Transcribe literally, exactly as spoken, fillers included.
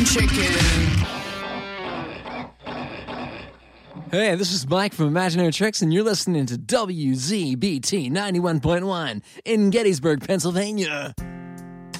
chicken. Hey, this is Mike from Imaginary Tricks, and you're listening to W Z B T ninety-one point one in Gettysburg, Pennsylvania.